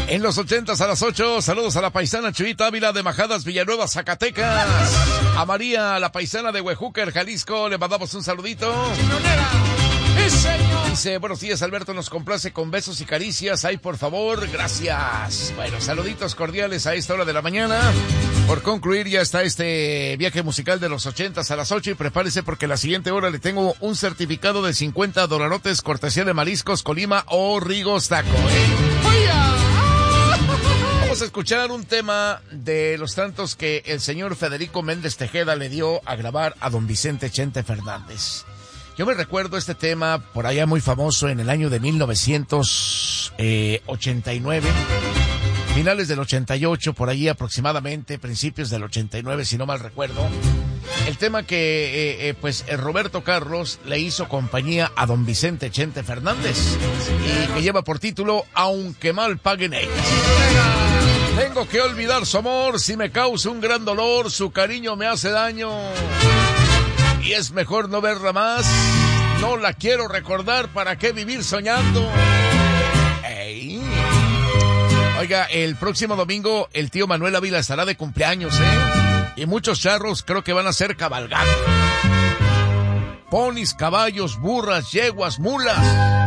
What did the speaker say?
En los 80s a las 8, saludos a la paisana Chuyita Ávila de Majadas, Villanueva, Zacatecas. A María, la paisana de Huejúcar, Jalisco, le mandamos un saludito. Dice, buenos días, Alberto, nos complace con besos y caricias. Ay, por favor, gracias. Bueno, saluditos cordiales a esta hora de la mañana. Por concluir, ya está este viaje musical de los 80s a las 8 y prepárese porque la siguiente hora le tengo un certificado de $50 cortesía de Mariscos Colima o Rigos Taco. Vamos a escuchar un tema de los tantos que el señor Federico Méndez Tejeda le dio a grabar a don Vicente Chente Fernández. Yo me recuerdo este tema por allá muy famoso en el año de 1989, finales del 88, por ahí aproximadamente, principios del 89, si no mal recuerdo. El tema que, Roberto Carlos le hizo compañía a don Vicente Chente Fernández y que lleva por título Aunque mal paguen ellos. Tengo que olvidar su amor, si me causa un gran dolor, su cariño me hace daño. Y es mejor no verla más, no la quiero recordar, ¿para qué vivir soñando? ¡Ey! Oiga, el próximo domingo el tío Manuel Ávila estará de cumpleaños, y muchos charros creo que van a ser cabalgando. Ponis, caballos, burras, yeguas, mulas.